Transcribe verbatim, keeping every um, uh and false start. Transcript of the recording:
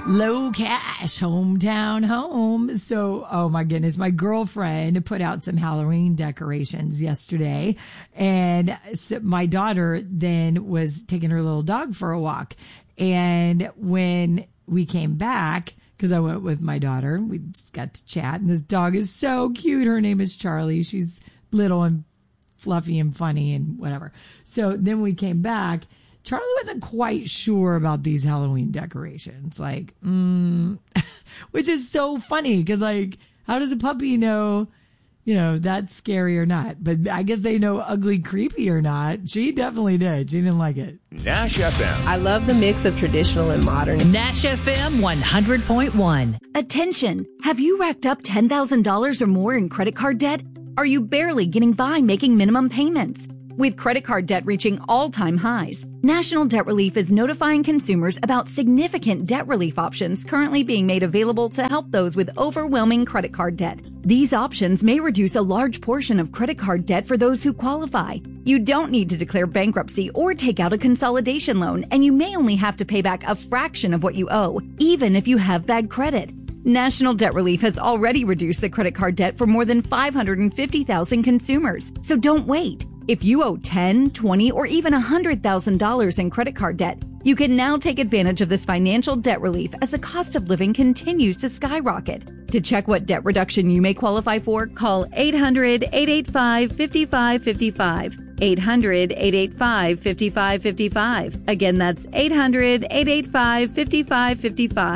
Low cash, hometown home. So, oh my goodness, my girlfriend put out some Halloween decorations yesterday, and so my daughter then was taking her little dog for a walk. And when we came back, because I went with my daughter, we just got to chat, and this dog is so cute. Her name is Charlie. She's little and fluffy and funny and whatever. So then we came back. Charlie wasn't quite sure about these Halloween decorations, like, mm, which is so funny because, like, how does a puppy know, you know, that's scary or not? But I guess they know ugly, creepy or not. She definitely did. She didn't like it. Nash F M. I love the mix of traditional and modern. Nash F M one hundred point one. Attention! Have you racked up ten thousand dollars or more in credit card debt? Are you barely getting by making minimum payments? With credit card debt reaching all-time highs, National Debt Relief is notifying consumers about significant debt relief options currently being made available to help those with overwhelming credit card debt. These options may reduce a large portion of credit card debt for those who qualify. You don't need to declare bankruptcy or take out a consolidation loan, and you may only have to pay back a fraction of what you owe, even if you have bad credit. National Debt Relief has already reduced the credit card debt for more than five hundred fifty thousand consumers, so don't wait. If you owe ten thousand dollars, twenty thousand dollars, or even one hundred thousand dollars in credit card debt, you can now take advantage of this financial debt relief as the cost of living continues to skyrocket. To check what debt reduction you may qualify for, call eight hundred, eight eight five, five five five five. eight hundred, eight eight five, five five five five. Again, that's eight hundred, eight eight five, five five five five.